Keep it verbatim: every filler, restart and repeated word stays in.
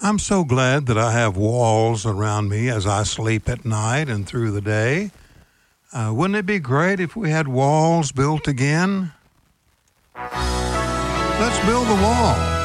I'm so glad that I have walls around me as I sleep at night and through the day. Uh, wouldn't it be great if we had walls built again? Let's build the wall.